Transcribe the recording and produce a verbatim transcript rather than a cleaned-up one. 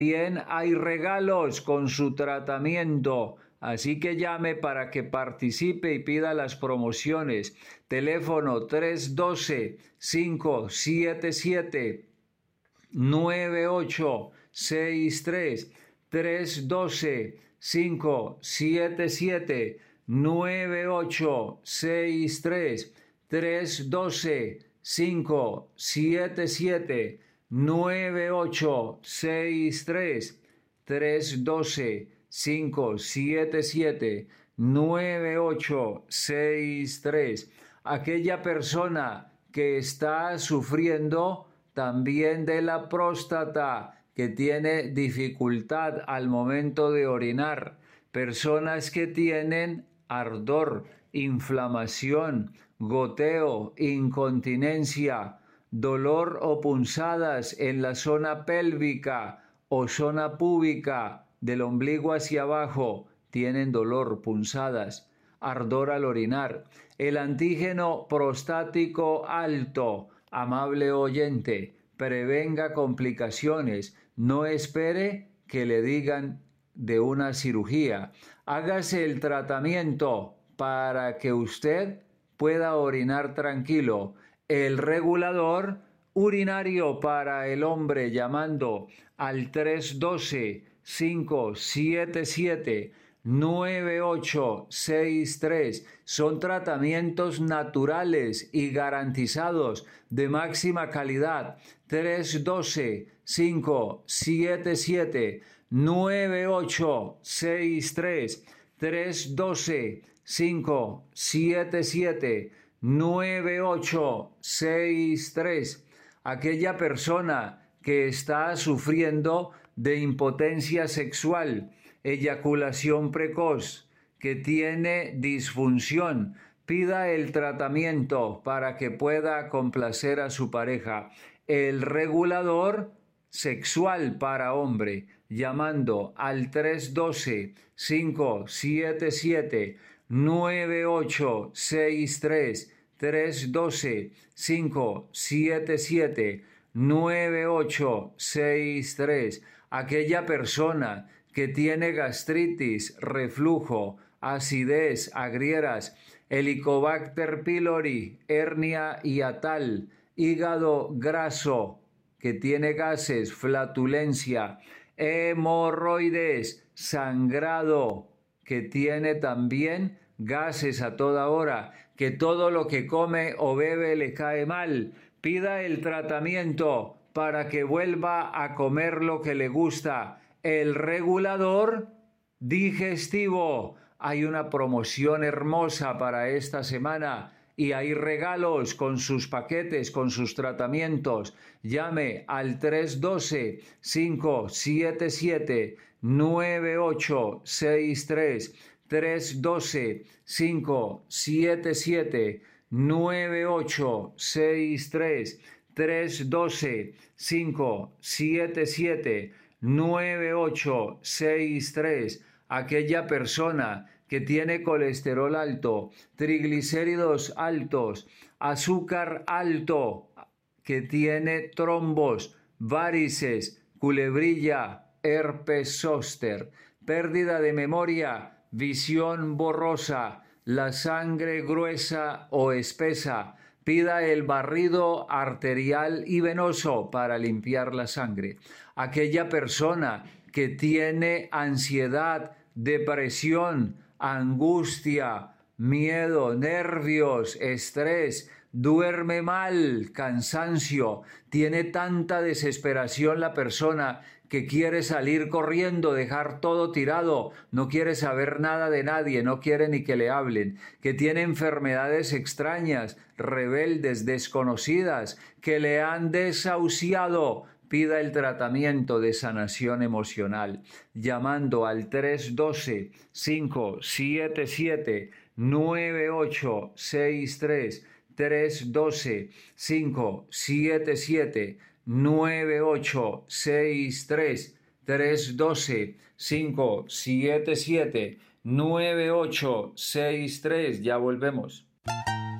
También hay regalos con su tratamiento. Así que llame para que participe y pida las promociones. Teléfono tres uno dos, cinco siete siete, nueve ocho seis tres. tres uno dos, cinco siete siete, nueve ocho seis tres. tres uno dos, cinco siete siete, nueve ocho seis tres. tres uno dos, cinco siete siete, nueve ocho seis tres. Aquella persona que está sufriendo también de la próstata, que tiene dificultad al momento de orinar, personas que tienen ardor, inflamación, goteo, incontinencia, dolor o punzadas en la zona pélvica o zona púbica del ombligo hacia abajo, tienen dolor, punzadas, ardor al orinar. El antígeno prostático alto, amable oyente, prevenga complicaciones. No espere que le digan de una cirugía. Hágase el tratamiento para que usted pueda orinar tranquilo. El regulador urinario para el hombre, llamando al tres uno dos, cinco siete siete, nueve ocho seis tres. Son tratamientos naturales y garantizados de máxima calidad. tres uno dos, cinco siete siete, nueve ocho seis tres. tres uno dos, cinco siete siete, nueve ocho seis tres. Aquella persona que está sufriendo de impotencia sexual, eyaculación precoz, que tiene disfunción, pida el tratamiento para que pueda complacer a su pareja. El regulador sexual para hombre, llamando al tres uno dos, cinco siete siete, nueve ocho seis tres. tres uno dos, cinco siete siete, nueve ocho seis tres. Aquella persona que tiene gastritis, reflujo, acidez, agrieras, Helicobacter pylori, hernia hiatal, hígado graso, que tiene gases, flatulencia, hemorroides, sangrado, que tiene también gases a toda hora, que todo lo que come o bebe le cae mal. Pida el tratamiento para que vuelva a comer lo que le gusta. El regulador digestivo. Hay una promoción hermosa para esta semana y hay regalos con sus paquetes, con sus tratamientos. Llame al tres uno dos, cinco siete siete, nueve ocho seis tres. tres uno dos, cinco siete siete, nueve ocho seis tres. tres uno dos, cinco siete siete, nueve ocho seis tres. Aquella persona que tiene colesterol alto, triglicéridos altos, azúcar alto, que tiene trombos, varices, culebrilla, herpes zóster, pérdida de memoria, visión borrosa, la sangre gruesa o espesa. Pida el barrido arterial y venoso para limpiar la sangre. Aquella persona que tiene ansiedad, depresión, angustia, miedo, nervios, estrés, duerme mal, cansancio, tiene tanta desesperación la persona que quiere salir corriendo, dejar todo tirado, no quiere saber nada de nadie, no quiere ni que le hablen, que tiene enfermedades extrañas, rebeldes, desconocidas, que le han desahuciado. Pida el tratamiento de sanación emocional llamando al tres uno dos, cinco siete siete, nueve ocho seis tres. tres uno dos, cinco siete siete, nueve ocho seis tres. tres uno dos, cinco siete siete, nueve ocho seis tres. Ya volvemos.